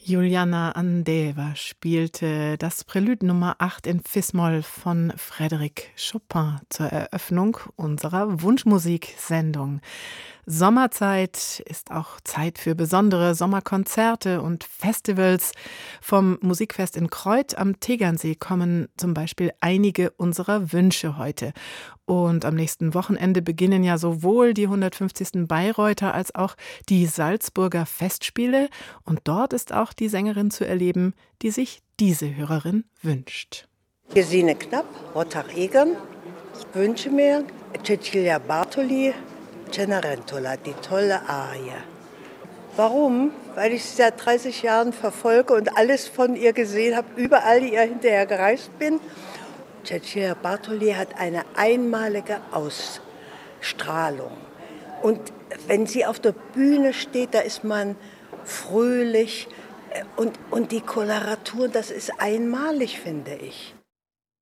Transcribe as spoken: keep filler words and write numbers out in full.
Juliana Andeva spielte das Prälude Nummer acht in Fis-Moll von Frédéric Chopin zur Eröffnung unserer Wunschmusiksendung. Sommerzeit ist auch Zeit für besondere Sommerkonzerte und Festivals. Vom Musikfest in Kreuth am Tegernsee kommen zum Beispiel einige unserer Wünsche heute. Und am nächsten Wochenende beginnen ja sowohl die hundertfünfzigsten Bayreuther als auch die Salzburger Festspiele. Und dort ist auch die Sängerin zu erleben, die sich diese Hörerin wünscht. Gesine Knapp, Rottach-Egern. Ich wünsche mir Cecilia Bartoli, Cenerentola, die tolle Arie. Warum? Weil ich sie seit dreißig Jahren verfolge und alles von ihr gesehen habe, überall ihr hinterher gereist bin. Cecilia Bartoli hat eine einmalige Ausstrahlung. Und wenn sie auf der Bühne steht, da ist man fröhlich. Und, und die Koloratur, das ist einmalig, finde ich.